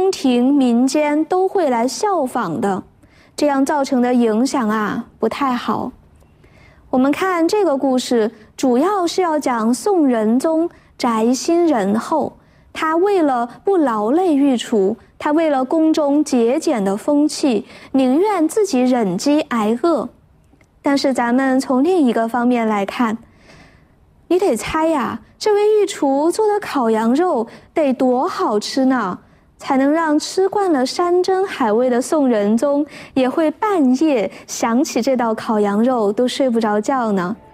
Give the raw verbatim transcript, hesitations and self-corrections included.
宫廷、民间都会来效仿的，这样造成的影响啊不太好。我们看这个故事，主要是要讲宋仁宗宅心仁厚，他为了不劳累御厨，他为了宫中节俭的风气，宁愿自己忍饥挨饿。但是咱们从另一个方面来看，你得猜呀，这位御厨做的烤羊肉得多好吃呢，才能让吃惯了山珍海味的宋仁宗也会半夜想起这道烤羊肉都睡不着觉呢？